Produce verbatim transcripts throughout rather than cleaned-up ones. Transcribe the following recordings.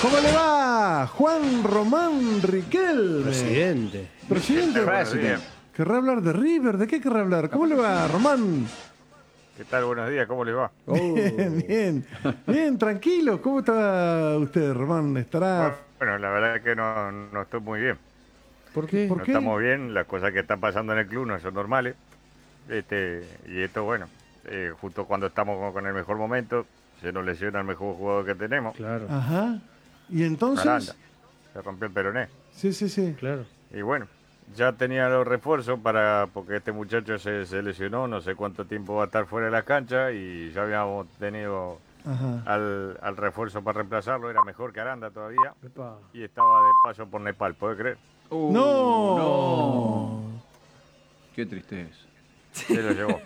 ¿Cómo le va? Juan Román Riquelme. Presidente. Presidente. Presidente. ¿Querrá hablar de River? ¿De qué querrá hablar? ¿Cómo le va, Román? ¿Qué tal? Buenos días, ¿cómo les va? Oh. Bien, bien. Bien, tranquilo. ¿Cómo está usted, Román? ¿Estará...? Bueno, la verdad es que no, no estoy muy bien. ¿Por qué? ¿Por No qué? estamos bien, las cosas que están pasando en el club no son normales. Este, y esto, bueno, eh, justo cuando estamos con, con el mejor momento, se nos lesiona el mejor jugador que tenemos. Claro, Ajá. ¿Y entonces? Aranda. Se rompió el peroné. Sí, sí, sí. claro. Y bueno, ya tenía los refuerzos para, porque este muchacho se, se lesionó, no sé cuánto tiempo va a estar fuera de la cancha y ya habíamos tenido Ajá. al, al refuerzo para reemplazarlo, era mejor que Aranda todavía. Epa. Y estaba de paso por Nepal, ¿puede creer? Uh, No. no. Qué tristeza. Se lo llevó.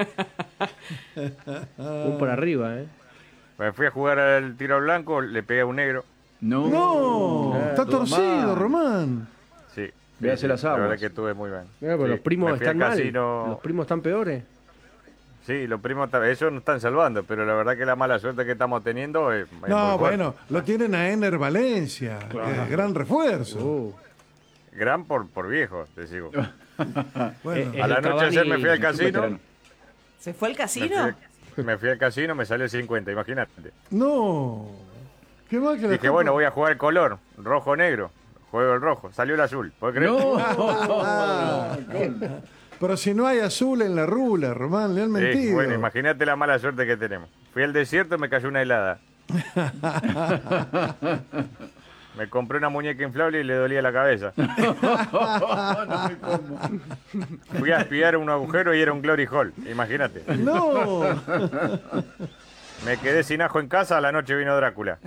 Un por arriba, ¿eh? Me fui a jugar al tiro al blanco, le pegué a un negro. No. No, Claro. está torcido, Mal. Román. Sí. Véase sí, las La verdad aguas. que estuve muy bien. Mira, pero Sí, los primos me fui al están mal. casino. Los primos están peores. Sí, los primos, ta- ellos nos están salvando, pero la verdad que la mala suerte que estamos teniendo es, es muy No, fuerte. bueno, lo tienen a Ener Valencia. eh, gran refuerzo. Uh. Gran por, por viejo, te sigo. Bueno, Eh, A la el noche ayer me fui al Un casino. veterano. ¿Se fue al Me casino? fui, me fui al casino, me salió cincuenta, imagínate. no. ¿Qué más que la Dije, Copa? bueno, voy a jugar el color, rojo-negro. Juego el rojo, salió el azul, ¿puedes creer? No. Ah. Pero si no hay azul en la rula, Román, le han Sí, mentido. bueno, imagínate la mala suerte que tenemos. Fui al desierto y me cayó una helada. Me compré una muñeca inflable y le dolía la cabeza. No me como. Fui a espiar un agujero y era un glory hall, imagínate. No. Me quedé sin ajo en casa, a la noche vino Drácula.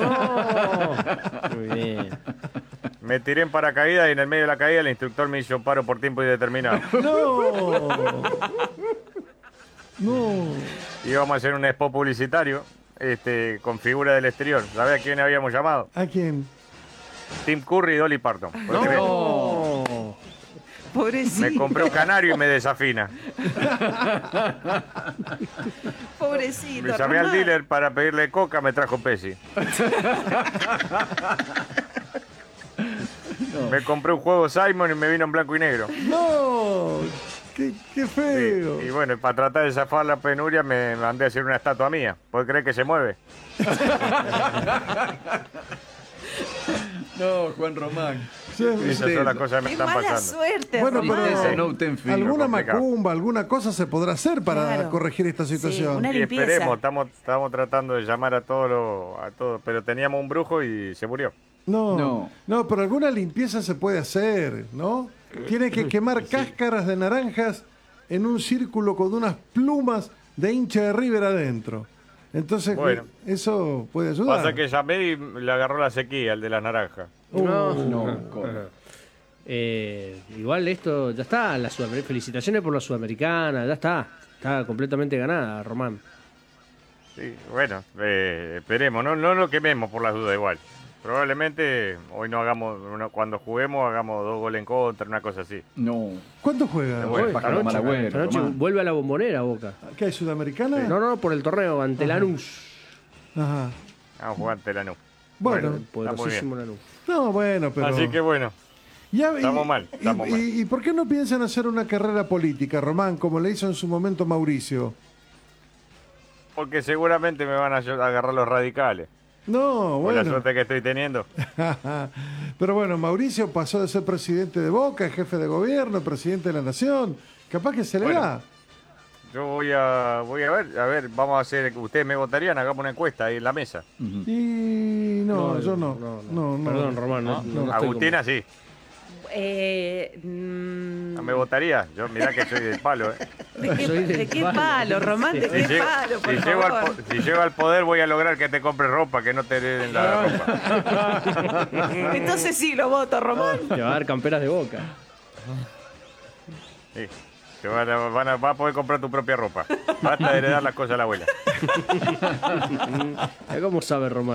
Muy bien. Me tiré en paracaídas y en el medio de la caída el instructor me hizo paro por tiempo indeterminado. No. No. Íbamos a hacer un spot publicitario este, con figura del exterior. ¿Sabés a quién habíamos llamado? ¿A quién? Tim Curry y Dolly Parton. ¿Puedes creer? No. Pobrecito. Me compré un canario y me desafina. Pobrecito. Me llamé al Román. dealer para pedirle coca, me trajo Pepsi. Me compré un juego Simon y me vino en blanco y negro. No. Qué, qué Sí, feo. y bueno, para tratar de zafar la penuria me mandé a hacer una estatua mía. ¿Puedes creer que se mueve? No, Juan Román. Sí, Esas son las cosas que me Qué están mala pasando. suerte, Bueno, Román. pero- Ese no ten fin. alguna complicado. macumba, alguna cosa se podrá hacer para Claro. corregir esta Sí, situación. una- Y limpieza. esperemos, estamos, estamos tratando de llamar a todos los, a todos, pero teníamos un brujo y se murió. No, No. no, pero alguna limpieza se puede hacer, ¿no? Tiene que quemar cáscaras de naranjas en un círculo con unas plumas de hincha de River adentro. Entonces, Bueno. eso puede ayudar. Pasa que llamé y le agarró la sequía, el de las naranjas. No. No, corre. Eh, igual esto ya está. La Sudamer- Felicitaciones por la Sudamericana. Ya está. Está completamente ganada, Román. Sí, bueno, eh, esperemos, no, no lo quememos por las dudas igual. Probablemente hoy no hagamos, no- cuando juguemos hagamos dos goles en contra, una cosa así. No. ¿Cuánto juega? Bueno, Hoy, pájaro esta noche, malagüero, esta noche Román. vuelve a la Bombonera, Boca. ¿Qué hay, Sudamericana? No, no, por el torneo ante Lanús. Ajá. Vamos a jugar ante Lanús. Bueno, Bueno. Poderosísimo Lanús. no, bueno, pero... Así que bueno, Ya- y- estamos mal, y- estamos y, mal. y por qué no piensan hacer una carrera política, Román, como le hizo en su momento Mauricio? porque seguramente me van a ayu- a agarrar los radicales. No, Por la bueno. suerte que estoy teniendo. Pero bueno, Mauricio pasó de ser presidente de Boca, jefe de gobierno, presidente de la Nación. Capaz que se le Bueno. da. Yo voy a, voy a ver, a ver, vamos a hacer, ustedes me votarían, hagamos una encuesta ahí en la mesa. Ujú. Y no, yo no. no, No, no. Perdón, Román. No, no, no estoy Agustina sí, Eh, mm, no me votaría. Yo mirá que soy del palo, ¿eh? ¿De qué, Soy del de qué palo. palo, Román? ¿De Si qué llego, palo, por si llego al, favor? po- si llego al poder voy a lograr que te compres ropa, que no te den la ropa. Entonces sí lo voto, Román. como- Te va a dar camperas de Boca. Sí. Te van a, van a- vas a poder comprar tu propia ropa. Basta de heredar las cosas a la abuela. ¿Cómo sabe Román?